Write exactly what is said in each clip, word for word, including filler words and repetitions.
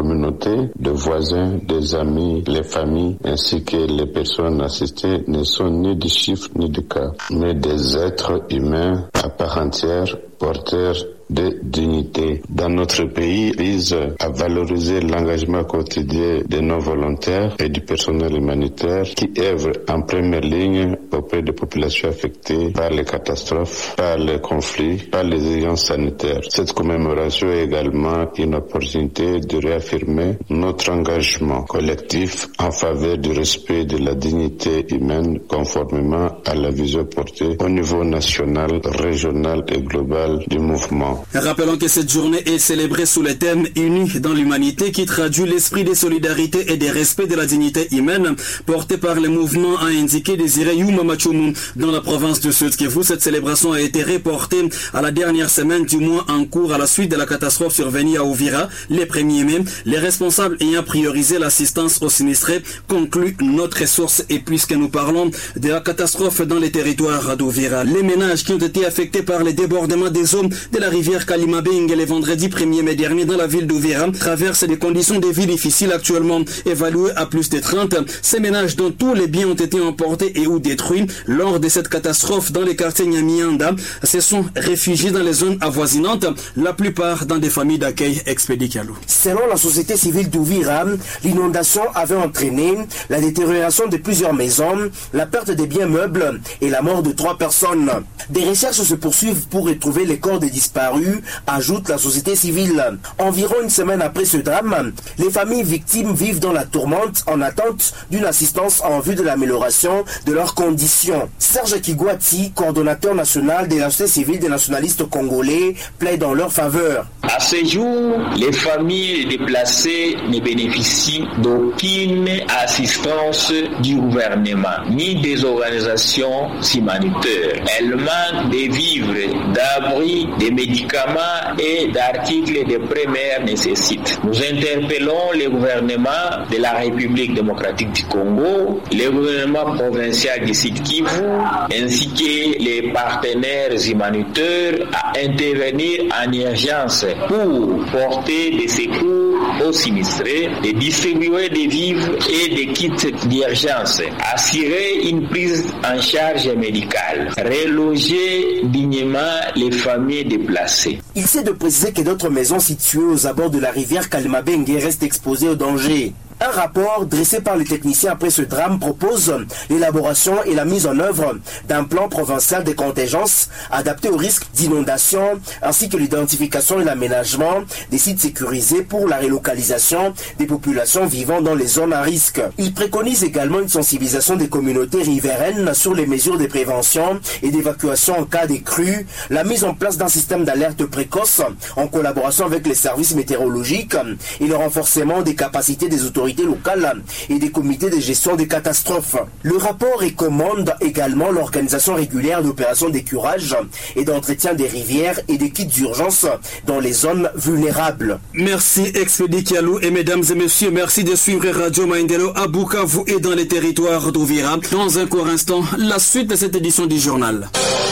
communauté, des voisins, des amis, les familles, ainsi que les personnes assistées ne sont ni des chiffres ni des cas, mais des êtres humains à part entière, porteurs de dignité. Dans notre pays, vise à valoriser l'engagement quotidien des non-volontaires et du personnel humanitaire qui œuvrent en première ligne auprès des populations affectées par les catastrophes, par les conflits, par les urgences sanitaires. Cette commémoration est également une opportunité de réaffirmer notre engagement collectif en faveur du respect de la dignité humaine conformément à la vision portée au niveau national, régional et global du mouvement. Rappelons que cette journée est célébrée sous le thème « Unis dans l'humanité » qui traduit l'esprit de solidarité et de respect de la dignité humaine porté par le mouvement, a indiqué Désiré Yuma Machoumou dans la province de Sud-Kivu. Cette célébration a été reportée à la dernière semaine du mois en cours à la suite de la catastrophe survenue à Uvira le premier mai. Les responsables ayant priorisé l'assistance aux sinistrés, conclut notre source. Et puisque nous parlons de la catastrophe dans les territoires d'Uvira, les ménages qui ont été affectés par les débordements des eaux de la rivière Kalimabeng le vendredi premier mai dernier dans la ville d'Uvira traversent des conditions de vie difficiles actuellement évaluées à plus de trente. Ces ménages dont tous les biens ont été emportés et ou détruits lors de cette catastrophe dans les quartiers Nyamianda se sont réfugiés dans les zones avoisinantes, la plupart dans des familles d'accueil expédicales. Selon la société civile d'Uvira, l'inondation avait entraîné la détérioration de plusieurs maisons, la perte des biens meubles et la mort de trois personnes. Des recherches se poursuivent pour retrouver les corps des disparus, ajoute la société civile. Environ une semaine après ce drame, les familles victimes vivent dans la tourmente en attente d'une assistance en vue de l'amélioration de leurs conditions. Serge Kigwati, coordonnateur national de la société civile des nationalistes congolais, plaide en leur faveur. À ce jour, les familles déplacées ne bénéficient d'aucune assistance du gouvernement ni des organisations humanitaires. Elles manquent de vivres, d'abris, de médicaments et d'articles de première nécessité. Nous interpellons le gouvernement de la République démocratique du Congo, le gouvernement provincial du Sud-Kivu, ainsi que les partenaires humanitaires à intervenir en urgence pour porter des secours aux sinistrés, de distribuer des vivres et des kits d'urgence, assurer une prise en charge médicale, reloger dignement les familles déplacées. Il s'est de préciser que d'autres maisons situées aux abords de la rivière Kalimabeng restent exposées au danger. Un rapport dressé par les techniciens après ce drame propose l'élaboration et la mise en œuvre d'un plan provincial de contingence adapté au risque d'inondation ainsi que l'identification et l'aménagement des sites sécurisés pour la relocalisation des populations vivant dans les zones à risque. Il préconise également une sensibilisation des communautés riveraines sur les mesures de prévention et d'évacuation en cas de crue, la mise en place d'un système d'alerte précoce en collaboration avec les services météorologiques et le renforcement des capacités des autorités locales et des comités de gestion des catastrophes. Le rapport recommande également l'organisation régulière d'opérations d'écurage et d'entretien des rivières et des kits d'urgence dans les zones vulnérables. Merci Expédie Kialou et mesdames et messieurs, merci de suivre Radio Maendeleo à Bukavu et dans les territoires d'Uvira. Dans un court instant, la suite de cette édition du journal.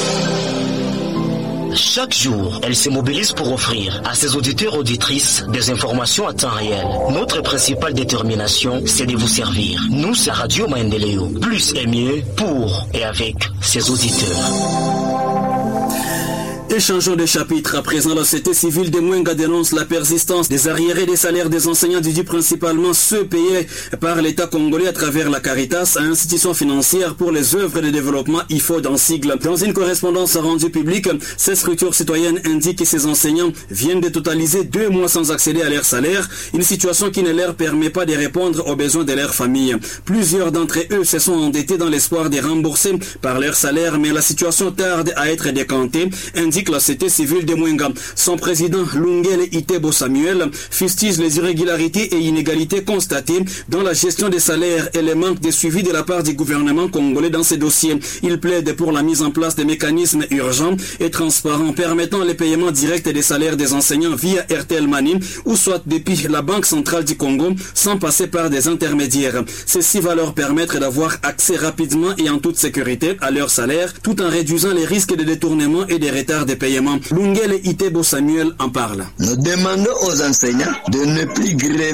Chaque jour, elle se mobilise pour offrir à ses auditeurs et auditrices des informations à temps réel. Notre principale détermination, c'est de vous servir. Nous, c'est Radio Maendeleo. Plus et mieux pour et avec ses auditeurs. Échangeons de chapitre. À présent, la société civile de Mwenga dénonce la persistance des arriérés des salaires des enseignants dédiés principalement ceux payés par l'État congolais à travers la Caritas, institution financière pour les œuvres de développement I F O D en sigle. Dans une correspondance rendue publique, ces structures citoyennes indiquent que ces enseignants viennent de totaliser deux mois sans accéder à leur salaire, une situation qui ne leur permet pas de répondre aux besoins de leur famille. Plusieurs d'entre eux se sont endettés dans l'espoir de rembourser par leur salaire, mais la situation tarde à être décantée, indique la société civile de Mwenga. Son président Lungele Itebo Samuel fustige les irrégularités et inégalités constatées dans la gestion des salaires et le manque de suivi de la part du gouvernement congolais dans ces dossiers. Il plaide pour la mise en place de mécanismes urgents et transparents permettant le paiement direct des salaires des enseignants via Airtel Money ou soit depuis la Banque centrale du Congo sans passer par des intermédiaires. Ceci va leur permettre d'avoir accès rapidement et en toute sécurité à leur salaire tout en réduisant les risques de détournement et des retards de paiement. Lungele Itebo Samuel en parle. Nous demandons aux enseignants de ne plus gréver